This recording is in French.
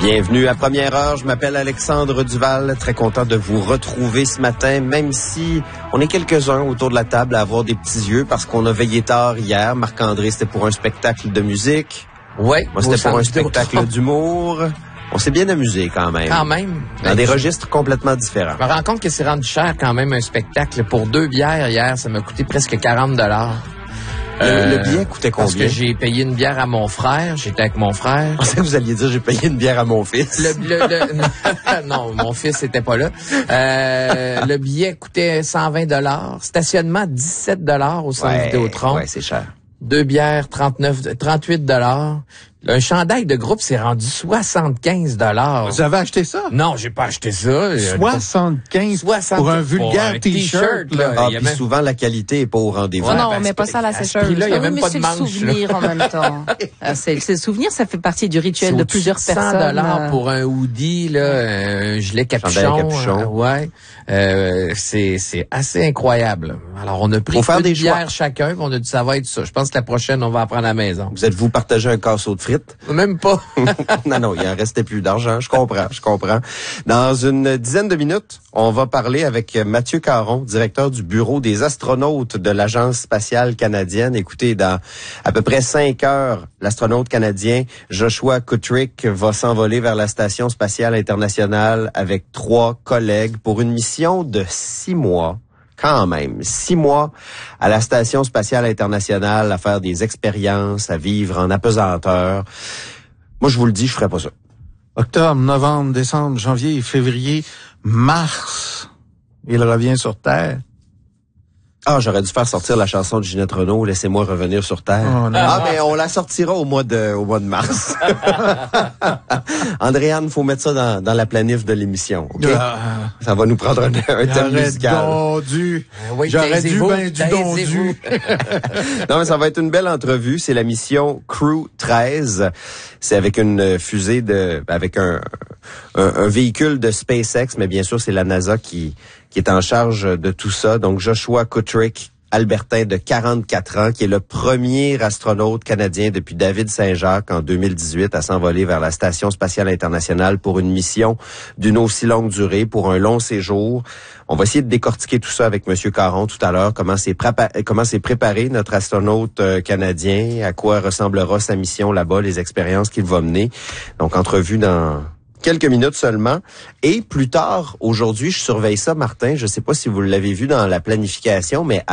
Bienvenue à Première Heure, je m'appelle Alexandre Duval, très content de vous retrouver ce matin, même si on est quelques-uns autour de la table à avoir des petits yeux parce qu'on a veillé tard hier. Marc-André, c'était pour un spectacle de musique. Oui. Moi, c'était pour un spectacle d'humour. On s'est bien amusé quand même. Quand même. Dans des registres complètement différents. Je me rends compte que c'est rendu cher quand même un spectacle. Pour 2 bières hier, ça m'a coûté presque 40 $. Le billet coûtait combien? Parce que j'ai payé une bière à mon frère. J'étais avec mon frère. Je pensais que vous alliez dire j'ai payé une bière à mon fils. Non, mon fils était pas là. Le billet coûtait 120 $. Stationnement 17 $ au centre Vidéotron. Ouais, c'est cher. 2 bières 38 $. Un chandail de groupe s'est rendu 75 $. Vous avez acheté ça? Non, j'ai pas acheté ça. 75 pour un vulgaire t-shirt. Là. Ah, puis souvent, la qualité est pas au rendez-vous. Ouais, non, on met pas ça à la sécheuse. Là, il y a même pas de manche. C'est le souvenir en même temps. C'est le souvenir, ça fait partie du rituel de plusieurs personnes. 100 $ pour un hoodie, là, un gilet capuchon. Ouais. C'est assez incroyable. Alors, on a pris une bière chacun, on a dit ça va être ça. Je pense que la prochaine, on va en prendre à la maison. Vous êtes-vous partagé un casseau de frites? Même pas. Non, il en restait plus d'argent. Je comprends. Dans une dizaine de minutes, on va parler avec Mathieu Caron, directeur du bureau des astronautes de l'Agence spatiale canadienne. Écoutez, dans à peu près 5 heures, l'astronaute canadien Joshua Kutrick va s'envoler vers la Station spatiale internationale avec 3 collègues pour une mission de 6 mois. Quand même, 6 mois à la Station spatiale internationale à faire des expériences, à vivre en apesanteur. Moi, je vous le dis, je ferais pas ça. Octobre, novembre, décembre, janvier, février, mars, il revient sur Terre. Ah, j'aurais dû faire sortir la chanson de Ginette Renault, Laissez-moi revenir sur Terre. Oh, mais on la sortira au mois de mars. Andréane, faut mettre ça dans la planif de l'émission, OK? Ça va nous prendre un thème musical. J'aurais dû dondu. Non, mais ça va être une belle entrevue. C'est la mission Crew 13. C'est avec une fusée avec un véhicule de SpaceX, mais bien sûr, c'est la NASA qui est en charge de tout ça. Donc, Joshua Kutrick, albertain de 44 ans, qui est le premier astronaute canadien depuis David Saint-Jacques en 2018 à s'envoler vers la Station spatiale internationale pour une mission d'une aussi longue durée, pour un long séjour. On va essayer de décortiquer tout ça avec Monsieur Caron tout à l'heure, comment s'est préparé notre astronaute canadien, à quoi ressemblera sa mission là-bas, les expériences qu'il va mener. Donc, entrevue dans quelques minutes seulement. Et plus tard, aujourd'hui, je surveille ça, Martin, je sais pas si vous l'avez vu dans la planification, mais